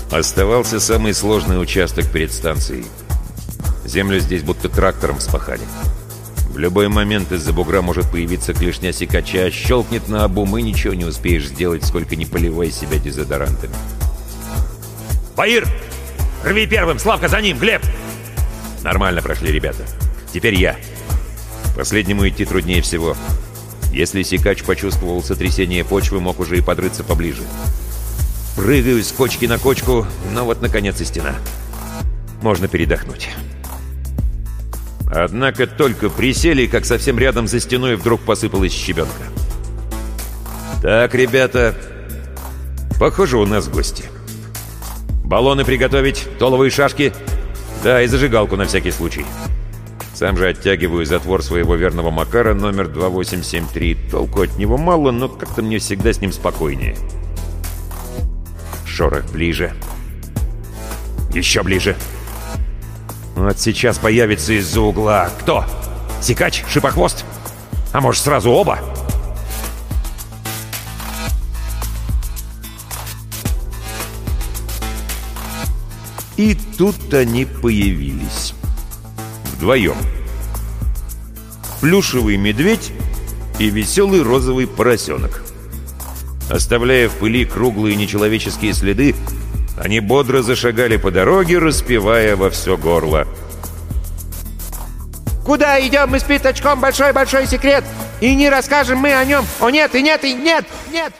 Оставался самый сложный участок перед станцией. Землю здесь будто трактором вспахали. В любой момент из-за бугра может появиться клешня секача, щелкнет на обум, и ничего не успеешь сделать, сколько не поливай себя дезодорантами. «Баир! Рви первым! Славка за ним! Глеб!» Нормально прошли ребята. Теперь я. Последнему идти труднее всего. Если секач почувствовал сотрясение почвы, мог уже и подрыться поближе. Прыгаю с кочки на кочку, но вот, наконец, и стена. Можно передохнуть. Однако только присели, как совсем рядом за стеной вдруг посыпалась щебенка. «Так, ребята, похоже, у нас гости. Баллоны приготовить, толовые шашки, да, и зажигалку на всякий случай». Сам же оттягиваю затвор своего верного Макара номер 2873. Толку от него мало, но как-то мне всегда с ним спокойнее. Шорох ближе. Еще ближе. Вот сейчас появится из-за угла. Кто? Секач? Шипохвост? А может, сразу оба? И тут они появились. Вдвоем. Плюшевый медведь и веселый розовый поросенок. Оставляя в пыли круглые нечеловеческие следы, они бодро зашагали по дороге, распевая во все горло. «Куда идем мы с пятачком? Большой-большой секрет! И не расскажем мы о нем! О нет, и нет, и нет, нет!»